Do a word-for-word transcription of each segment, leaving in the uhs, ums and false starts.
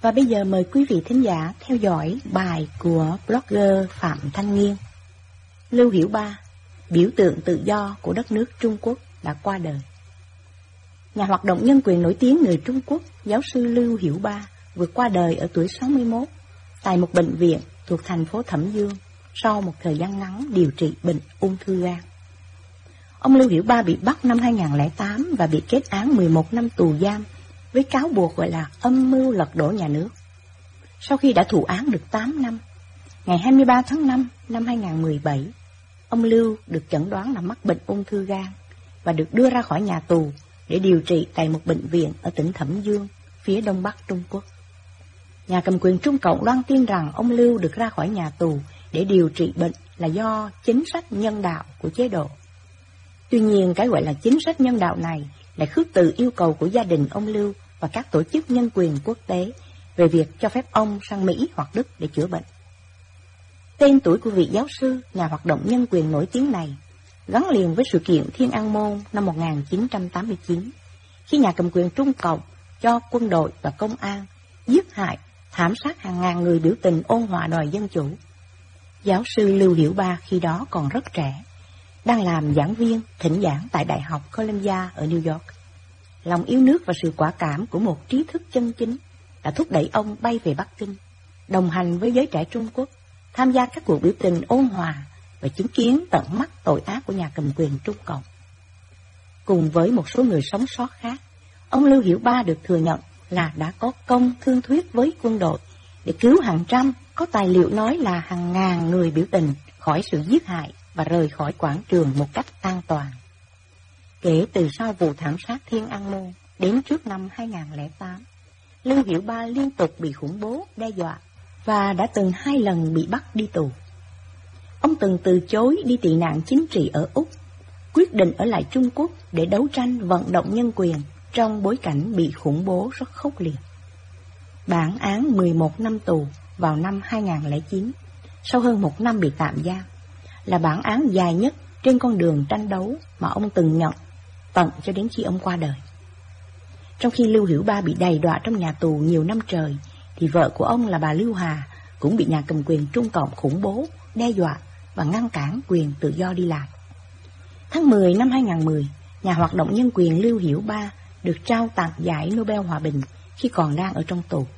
Và bây giờ mời quý vị thính giả theo dõi bài của blogger Phạm Thanh Nghiên. Lưu Hiểu Ba, biểu tượng tự do của đất nước Trung Quốc đã qua đời. Nhà hoạt động nhân quyền nổi tiếng người Trung Quốc, giáo sư Lưu Hiểu Ba vừa qua đời ở tuổi sáu mươi mốt tại một bệnh viện thuộc thành phố Thẩm Dương sau một thời gian ngắn điều trị bệnh ung thư gan. Ông Lưu Hiểu Ba bị bắt năm hai nghìn không trăm lẻ tám và bị kết án mười một năm tù giam với cáo buộc gọi là âm mưu lật đổ nhà nước. Sau khi đã thụ án được tám năm, ngày hai mươi ba tháng năm năm hai nghìn không trăm mười bảy, ông Lưu được chẩn đoán là mắc bệnh ung thư gan và được đưa ra khỏi nhà tù để điều trị tại một bệnh viện ở tỉnh Thẩm Dương, phía đông bắc Trung Quốc. Nhà cầm quyền Trung Cộng loan tin rằng ông Lưu được ra khỏi nhà tù để điều trị bệnh là do chính sách nhân đạo của chế độ. Tuy nhiên, cái gọi là chính sách nhân đạo này lại khước từ yêu cầu của gia đình ông Lưu và các tổ chức nhân quyền quốc tế về việc cho phép ông sang Mỹ hoặc Đức để chữa bệnh. Tên tuổi của vị giáo sư, nhà hoạt động nhân quyền nổi tiếng này gắn liền với sự kiện Thiên An Môn năm một nghìn chín trăm tám mươi chín, khi nhà cầm quyền Trung Cộng cho quân đội và công an giết hại, thảm sát hàng ngàn người biểu tình ôn hòa đòi dân chủ. Giáo sư Lưu Hiểu Ba khi đó còn rất trẻ, đang làm giảng viên thỉnh giảng tại Đại học Columbia ở New York. Lòng yêu nước và sự quả cảm của một trí thức chân chính đã thúc đẩy ông bay về Bắc Kinh, đồng hành với giới trẻ Trung Quốc, tham gia các cuộc biểu tình ôn hòa và chứng kiến tận mắt tội ác của nhà cầm quyền Trung Cộng. Cùng với một số người sống sót khác, ông Lưu Hiểu Ba được thừa nhận là đã có công thương thuyết với quân đội để cứu hàng trăm, có tài liệu nói là hàng ngàn người biểu tình khỏi sự giết hại và rời khỏi quảng trường một cách an toàn. Kể từ sau vụ thảm sát Thiên An Môn đến trước năm hai nghìn không trăm lẻ tám, Lưu Hiểu Ba liên tục bị khủng bố, đe dọa và đã từng hai lần bị bắt đi tù. Ông từng từ chối đi tị nạn chính trị ở Úc, quyết định ở lại Trung Quốc để đấu tranh vận động nhân quyền trong bối cảnh bị khủng bố rất khốc liệt. Bản án mười một năm tù vào năm hai nghìn không trăm lẻ chín, sau hơn một năm bị tạm giam, là bản án dài nhất trên con đường tranh đấu mà ông từng nhận, tận cho đến khi ông qua đời. Trong khi Lưu Hiểu Ba bị đầy đọa trong nhà tù nhiều năm trời, thì vợ của ông là bà Lưu Hà cũng bị nhà cầm quyền Trung Cộng khủng bố, đe dọa và ngăn cản quyền tự do đi lại. Tháng mười năm hai nghìn không trăm mười, nhà hoạt động nhân quyền Lưu Hiểu Ba được trao tặng giải Nobel Hòa Bình khi còn đang ở trong tù.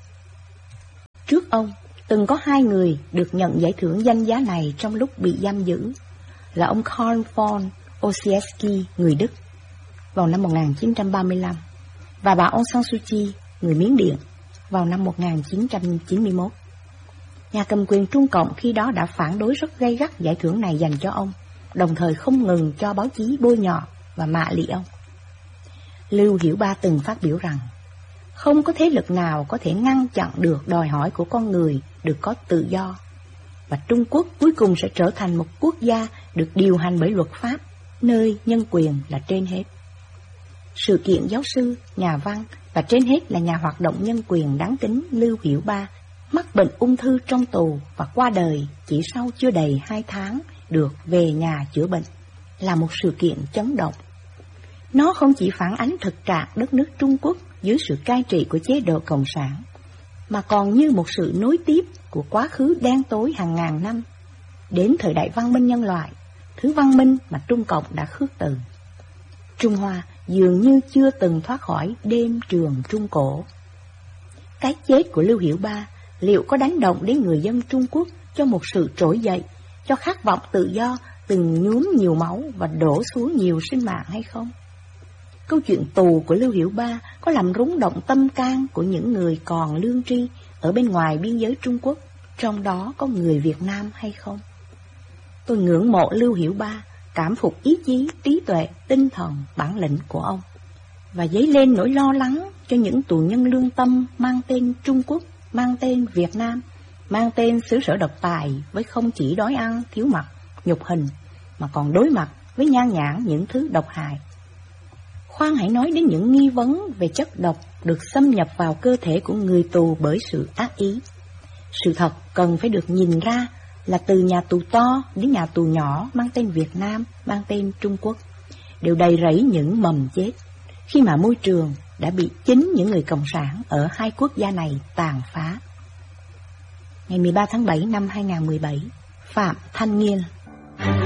Trước ông, từng có hai người được nhận giải thưởng danh giá này trong lúc bị giam giữ, là ông Karl von Ossietzky, người Đức, vào năm một nghìn chín trăm ba mươi lăm, và bà Aung San Suu Kyi, người Miến Điện, vào năm một nghìn chín trăm chín mươi mốt. Nhà cầm quyền Trung Cộng khi đó đã phản đối rất gay gắt giải thưởng này dành cho ông, đồng thời không ngừng cho báo chí bôi nhọ và mạ lị ông. Lưu Hiểu Ba từng phát biểu rằng, không có thế lực nào có thể ngăn chặn được đòi hỏi của con người được có tự do, và Trung Quốc cuối cùng sẽ trở thành một quốc gia được điều hành bởi luật pháp, nơi nhân quyền là trên hết. Sự kiện giáo sư, nhà văn và trên hết là nhà hoạt động nhân quyền đáng kính Lưu Hiểu Ba mắc bệnh ung thư trong tù và qua đời chỉ sau chưa đầy hai tháng được về nhà chữa bệnh là một sự kiện chấn động. Nó không chỉ phản ánh thực trạng đất nước Trung Quốc dưới sự cai trị của chế độ Cộng sản, mà còn như một sự nối tiếp của quá khứ đen tối hàng ngàn năm, đến thời đại văn minh nhân loại, thứ văn minh mà Trung Cộng đã khước từ. Trung Hoa dường như chưa từng thoát khỏi đêm trường Trung Cổ. Cái chết của Lưu Hiểu Ba liệu có đánh động đến người dân Trung Quốc cho một sự trỗi dậy, cho khát vọng tự do từng nhuốm nhiều máu và đổ xuống nhiều sinh mạng hay không? Câu chuyện tù của Lưu Hiểu Ba có làm rung động tâm can của những người còn lương tri ở bên ngoài biên giới Trung Quốc, trong đó có người Việt Nam hay không? Tôi ngưỡng mộ Lưu Hiểu Ba, cảm phục ý chí, trí tuệ, tinh thần, bản lĩnh của ông, và dấy lên nỗi lo lắng cho những tù nhân lương tâm mang tên Trung Quốc, mang tên Việt Nam, mang tên xứ sở độc tài với không chỉ đói ăn, thiếu mặc, nhục hình, mà còn đối mặt với nhan nhản những thứ độc hại. Khoan hãy nói đến những nghi vấn về chất độc được xâm nhập vào cơ thể của người tù bởi sự ác ý. Sự thật cần phải được nhìn ra là từ nhà tù to đến nhà tù nhỏ mang tên Việt Nam, mang tên Trung Quốc, đều đầy rẫy những mầm chết, khi mà môi trường đã bị chính những người cộng sản ở hai quốc gia này tàn phá. Ngày mười ba tháng bảy năm hai nghìn không trăm mười bảy, Phạm Thanh Nghiên.